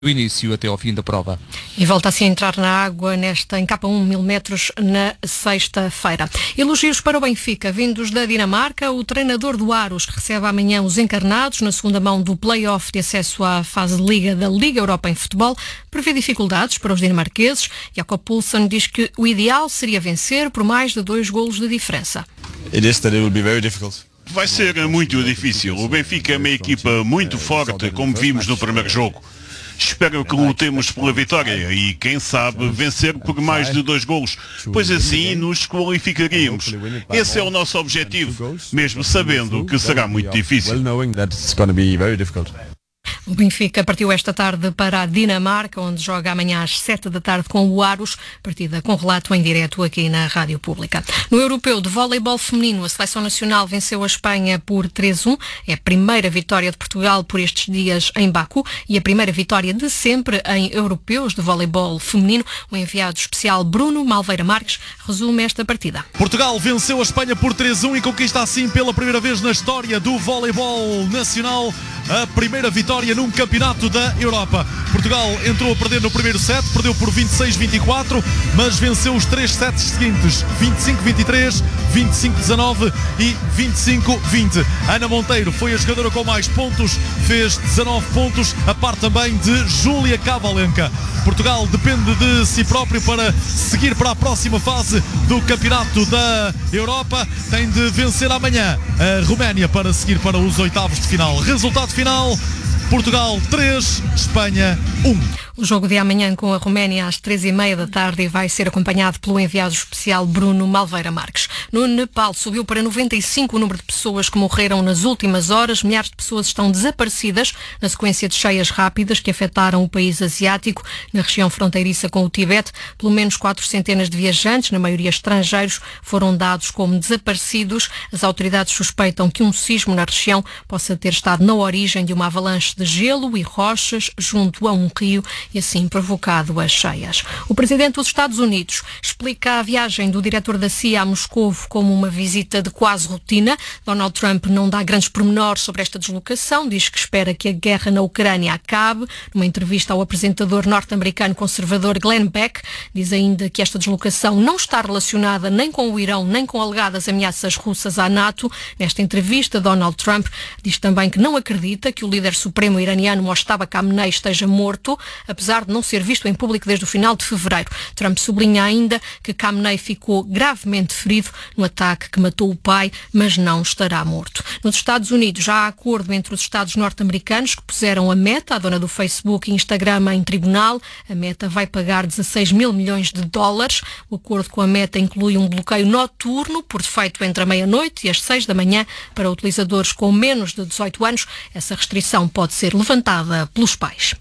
do início até ao fim da prova. E volta assim a entrar na água em K1 1000 metros na sexta-feira. Elogios para o Benfica, vindos da Dinamarca. O treinador do Aros recebe amanhã os encarnados na segunda mão do play-off de acesso à fase de Liga da Liga Europa em futebol. Prevê dificuldades para os dinamarqueses. Jakob Poulsen diz que o ideal seria vencer por mais de 2 golos de diferença. Vai ser muito difícil. O Benfica é uma equipa muito forte, como vimos no primeiro jogo. Espero que lutemos pela vitória e, quem sabe, vencer por mais de 2 golos, pois assim nos qualificaríamos. Esse é o nosso objetivo, mesmo sabendo que será muito difícil. O Benfica partiu esta tarde para a Dinamarca, onde joga amanhã às 7 da tarde com o Aros, partida com relato em direto aqui na Rádio Pública. No Europeu de Voleibol Feminino, a Seleção Nacional venceu a Espanha por 3-1. É a primeira vitória de Portugal por estes dias em Baku e a primeira vitória de sempre em Europeus de Voleibol Feminino. O enviado especial Bruno Malveira Marques resume esta partida. Portugal venceu a Espanha por 3-1 e conquista assim pela primeira vez na história do voleibol nacional a primeira vitória num campeonato da Europa. Portugal entrou a perder no primeiro set, perdeu por 26-24, mas venceu os 3 sets seguintes, 25-23, 25-19 e 25-20. Ana Monteiro foi a jogadora com mais pontos, fez 19 pontos, a par também de Júlia Cavalenca. Portugal depende de si próprio para seguir para a próxima fase do campeonato da Europa. Tem de vencer amanhã a Roménia para seguir para os oitavos de final. Resultado final: Portugal 3, Espanha 1. O jogo de amanhã com a Roménia às 3h30 da tarde vai ser acompanhado pelo enviado especial Bruno Malveira Marques. No Nepal subiu para 95 o número de pessoas que morreram nas últimas horas. Milhares de pessoas estão desaparecidas na sequência de cheias rápidas que afetaram o país asiático. Na região fronteiriça com o Tibete, pelo menos 400 de viajantes, na maioria estrangeiros, foram dados como desaparecidos. As autoridades suspeitam que um sismo na região possa ter estado na origem de uma avalanche de gelo e rochas junto a um rio e assim provocado as cheias. O presidente dos Estados Unidos explica a viagem do diretor da CIA a Moscovo como uma visita de quase rotina. Donald Trump não dá grandes pormenores sobre esta deslocação, diz que espera que a guerra na Ucrânia acabe. Numa entrevista ao apresentador norte-americano conservador Glenn Beck, diz ainda que esta deslocação não está relacionada nem com o Irão, nem com alegadas ameaças russas à NATO. Nesta entrevista, Donald Trump diz também que não acredita que o líder supremo iraniano Mojtaba Khamenei esteja morto, apesar de não ser visto em público desde o final de fevereiro. Trump sublinha ainda que Khamenei ficou gravemente ferido no ataque que matou o pai, mas não estará morto. Nos Estados Unidos já há acordo entre os Estados norte-americanos que puseram a Meta, a dona do Facebook e Instagram, em tribunal. A Meta vai pagar 16 mil milhões de dólares. O acordo com a Meta inclui um bloqueio noturno, por defeito entre a meia-noite e as 6 da manhã, para utilizadores com menos de 18 anos. Essa restrição pode ser levantada pelos pais.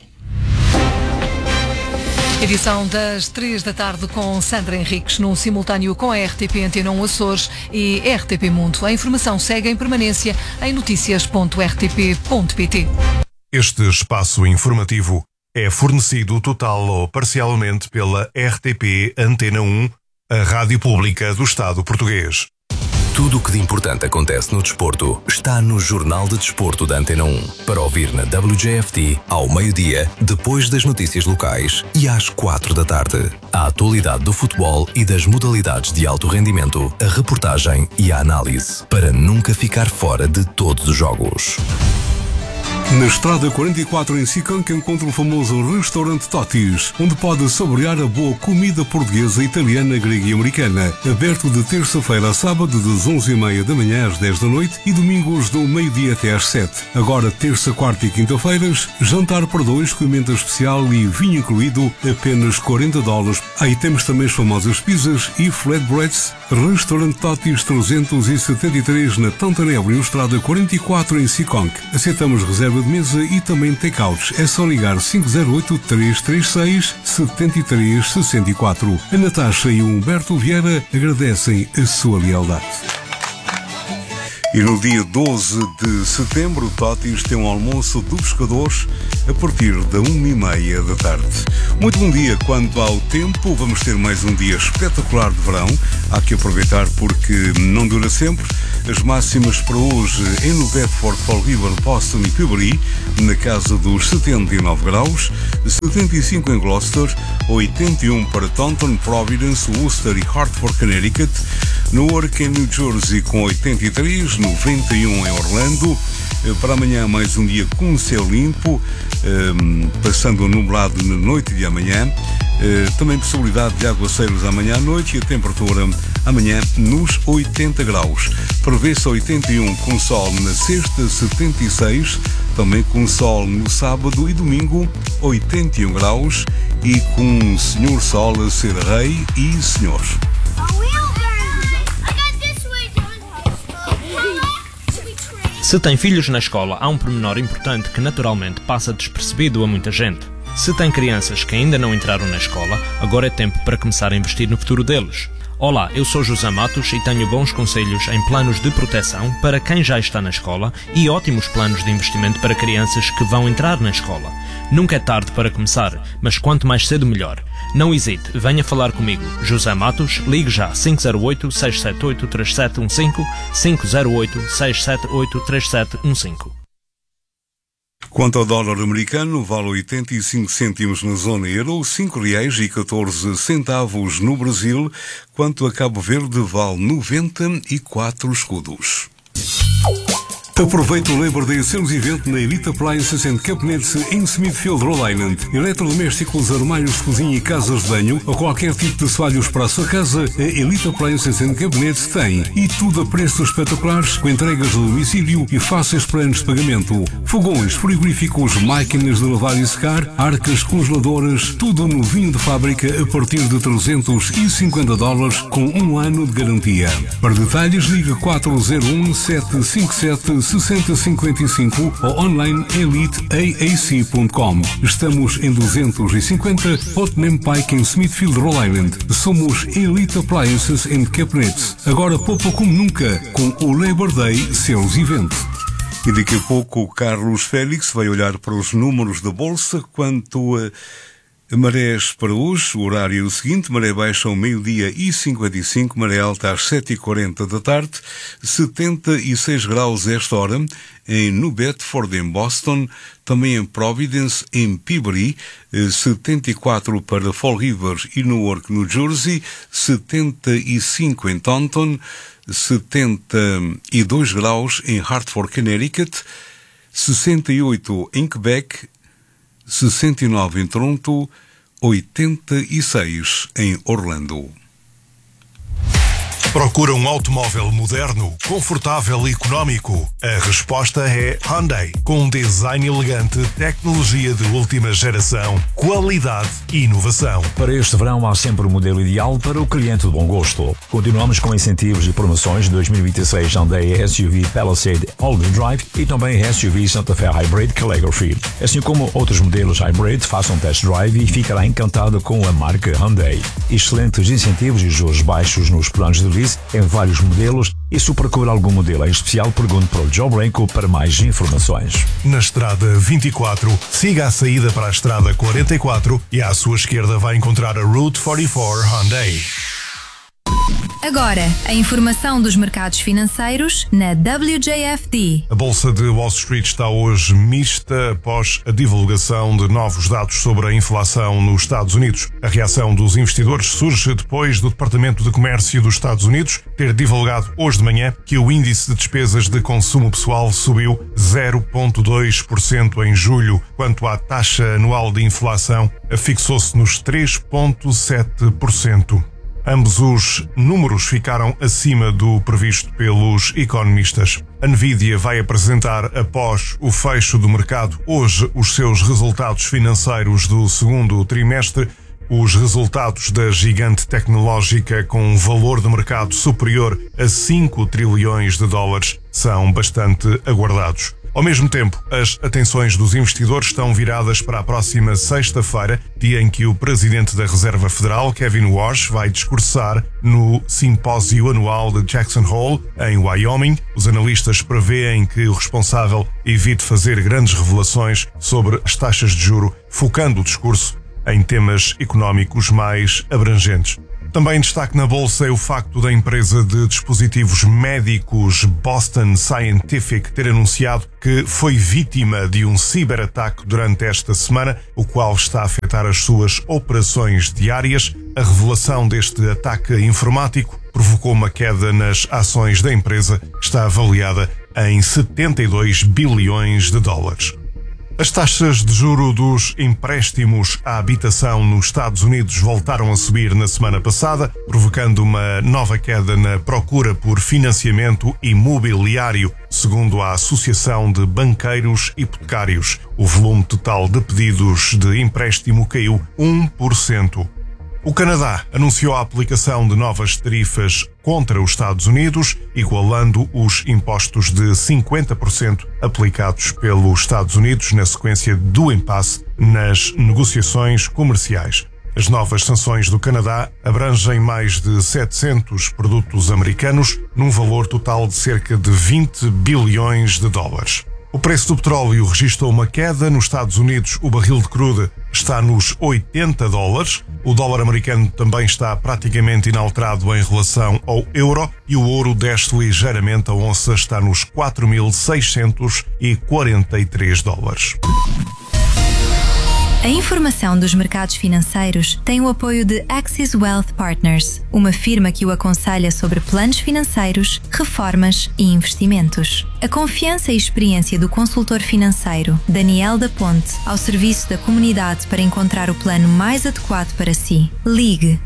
Edição das 3 da tarde com Sandra Henriques, num simultâneo com a RTP Antena 1 Açores e RTP Mundo. A informação segue em permanência em noticias.rtp.pt. Este espaço informativo é fornecido total ou parcialmente pela RTP Antena 1, a Rádio Pública do Estado Português. Tudo o que de importante acontece no desporto está no Jornal de Desporto da Antena 1. Para ouvir na WJFT, ao meio-dia, depois das notícias locais e às 4 da tarde. A atualidade do futebol e das modalidades de alto rendimento, a reportagem e a análise. Para nunca ficar fora de todos os jogos. Na Estrada 44 em Sicanca encontra o famoso restaurante Totis, onde pode saborear a boa comida portuguesa, italiana, grega e americana. Aberto de terça-feira a sábado, das 11h30 da manhã às 10 da noite e domingos do meio-dia até às 7. Agora, terça, quarta e quinta-feiras, jantar para 2 com emenda especial e vinho incluído, apenas $40. Aí temos também as famosas pizzas e flatbreads. Restaurante Totis 373 na Tantanelli, Estrada 44 em Sicanca. Aceitamos reserva de mesa e também take-outs. É só ligar 508-336-7364. A Natasha e o Humberto Vieira agradecem a sua lealdade. E no dia 12 de setembro, o Totis tem um almoço do pescadores a partir da 1h30 da tarde. Muito bom dia. Quanto ao tempo, vamos ter mais um dia espetacular de verão. Há que aproveitar porque não dura sempre. As máximas para hoje em no Bedford, Fall River, Boston e Peabody, na casa dos 79 graus, 75 em Gloucester, 81 para Taunton, Providence, Worcester e Hartford, Connecticut, Newark em New Jersey com 83, 91 em Orlando. Para amanhã mais um dia com céu limpo, passando a nublado na noite de amanhã. Também possibilidade de aguaceiros amanhã à noite e a temperatura amanhã nos 80 graus. Prevê-se 81 com sol na sexta, 76, também com sol no sábado e domingo, 81 graus e com o senhor sol a ser rei e senhor. Se tem filhos na escola, há um pormenor importante que naturalmente passa despercebido a muita gente. Se tem crianças que ainda não entraram na escola, agora é tempo para começar a investir no futuro deles. Olá, eu sou José Matos e tenho bons conselhos em planos de proteção para quem já está na escola e ótimos planos de investimento para crianças que vão entrar na escola. Nunca é tarde para começar, mas quanto mais cedo melhor. Não hesite, venha falar comigo. José Matos, ligue já 508-678-3715, 508-678-3715. Quanto ao dólar americano, vale 85 cêntimos na zona euro, R$5,14 no Brasil, quanto a Cabo Verde vale 94 escudos. Aproveite o Labor Day Sales Event na Elite Appliances and Cabinets em Smithfield, Rhode Island. Eletrodomésticos, armários de cozinha e casas de banho ou qualquer tipo de assoalhos para a sua casa, a Elite Appliances and Cabinets tem. E tudo a preços espetaculares, com entregas de domicílio e fáceis planos de pagamento. Fogões, frigoríficos, máquinas de lavar e secar, arcas congeladoras, tudo novinho de fábrica a partir de $350 com 1 ano de garantia. Para detalhes, ligue 401-757-6055 ou online eliteaac.com. Estamos em 250 Putnam Pike em Smithfield, Rhode Island. Somos Elite Appliances and Cabinets. Agora poupa como nunca com o Labor Day Sales Event. E daqui a pouco o Carlos Félix vai olhar para os números da Bolsa quanto a marés para hoje. O horário é o seguinte: maré baixa ao 12h55, maré alta às 7h40 da tarde, 76 graus esta hora em New Bedford, em Boston, também em Providence, em Peabody, 74 para Fall River e Newark, New Jersey, 75 em Taunton, 72 graus em Hartford, Connecticut, 68 em Quebec, 69 em Toronto, 86 em Orlando. Procura um automóvel moderno, confortável e económico? A resposta é Hyundai. Com um design elegante, tecnologia de última geração, qualidade e inovação. Para este verão há sempre o modelo ideal para o cliente de bom gosto. Continuamos com incentivos e promoções de 2026 Hyundai SUV Palisade All-Wheel Drive e também SUV Santa Fe Hybrid Calligraphy. Assim como outros modelos Hybrid, faça um test drive e ficará encantado com a marca Hyundai. Excelentes incentivos e juros baixos nos planos de lease em vários modelos, e se procura algum modelo em especial, pergunte para o Joe Branco para mais informações. Na Estrada 24, siga a saída para a Estrada 44 e à sua esquerda vai encontrar a Route 44 Hyundai. Agora, a informação dos mercados financeiros na WJFD. A Bolsa de Wall Street está hoje mista após a divulgação de novos dados sobre a inflação nos Estados Unidos. A reação dos investidores surge depois do Departamento de Comércio dos Estados Unidos ter divulgado hoje de manhã que o índice de despesas de consumo pessoal subiu 0,2% em julho, quanto à taxa anual de inflação fixou-se nos 3,7%. Ambos os números ficaram acima do previsto pelos economistas. A Nvidia vai apresentar, após o fecho do mercado, hoje os seus resultados financeiros do segundo trimestre. Os resultados da gigante tecnológica, com um valor de mercado superior a $5 trilhões, são bastante aguardados. Ao mesmo tempo, as atenções dos investidores estão viradas para a próxima sexta-feira, dia em que o presidente da Reserva Federal, Kevin Walsh, vai discursar no simpósio anual de Jackson Hole, em Wyoming. Os analistas prevêem que o responsável evite fazer grandes revelações sobre as taxas de juro, focando o discurso em temas económicos mais abrangentes. Também destaque na bolsa é o facto da empresa de dispositivos médicos Boston Scientific ter anunciado que foi vítima de um ciberataque durante esta semana, o qual está a afetar as suas operações diárias. A revelação deste ataque informático provocou uma queda nas ações da empresa, que está avaliada em 72 bilhões de dólares. As taxas de juro dos empréstimos à habitação nos Estados Unidos voltaram a subir na semana passada, provocando uma nova queda na procura por financiamento imobiliário, segundo a Associação de Banqueiros Hipotecários. O volume total de pedidos de empréstimo caiu 1%. O Canadá anunciou a aplicação de novas tarifas contra os Estados Unidos, igualando os impostos de 50% aplicados pelos Estados Unidos na sequência do impasse nas negociações comerciais. As novas sanções do Canadá abrangem mais de 700 produtos americanos, num valor total de cerca de 20 bilhões de dólares. O preço do petróleo registrou uma queda. Nos Estados Unidos, o barril de crude está nos $80. O dólar americano também está praticamente inalterado em relação ao euro e o ouro desce ligeiramente. A onça está nos $4.643. A informação dos mercados financeiros tem o apoio de Axis Wealth Partners, uma firma que o aconselha sobre planos financeiros, reformas e investimentos. A confiança e experiência do consultor financeiro Daniel da Ponte ao serviço da comunidade para encontrar o plano mais adequado para si. Ligue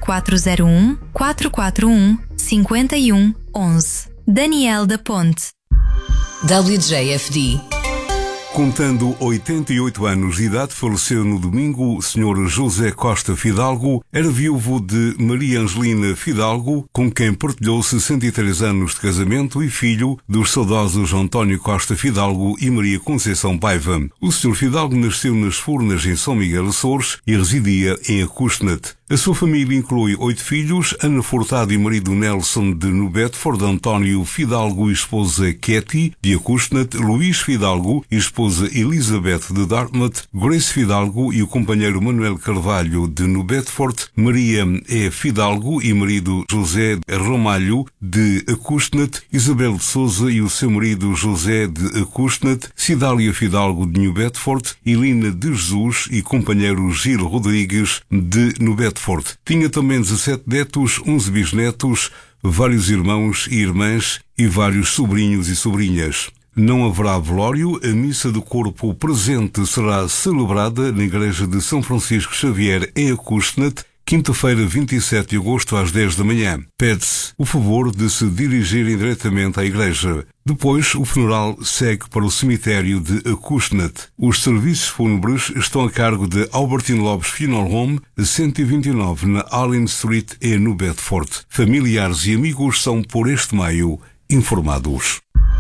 401-441-5111. Daniel da Ponte. WJFD. Contando 88 anos de idade, faleceu no domingo o Sr. José Costa Fidalgo. Era viúvo de Maria Angelina Fidalgo, com quem partilhou 63 anos de casamento e filho dos saudosos António Costa Fidalgo e Maria Conceição Paiva. O Sr. Fidalgo nasceu nas Furnas, em São Miguel Açores, e residia em Acushnet. A sua família inclui 8 filhos: Ana Furtado e marido Nelson de New Bedford, António Fidalgo e esposa Katy de Acushnet, Luís Fidalgo e esposa Elizabeth de Dartmouth, Grace Fidalgo e o companheiro Manuel Carvalho de New Bedford, Maria E. Fidalgo e marido José Ramalho de Acushnet, Isabel de Souza e o seu marido José de Acushnet, Cidália Fidalgo de New Bedford, Elina de Jesus e companheiro Gil Rodrigues de New Bedford. Tinha também 17 netos, 11 bisnetos, vários irmãos e irmãs e vários sobrinhos e sobrinhas. Não haverá velório. A missa do corpo presente será celebrada na igreja de São Francisco Xavier em Acushnet, quinta-feira, 27 de agosto, às 10 da manhã. Pede-se o favor de se dirigirem diretamente à igreja. Depois, o funeral segue para o cemitério de Acushnet. Os serviços fúnebres estão a cargo de Albertine Lopes Funeral Home, 129 na Allen Street, em New Bedford. Familiares e amigos são, por este meio, informados.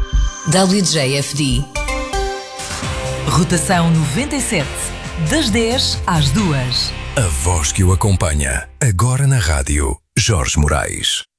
WJFD. Rotação 97. Das 10 às 2. A voz que o acompanha. Agora na rádio. Jorge Moraes.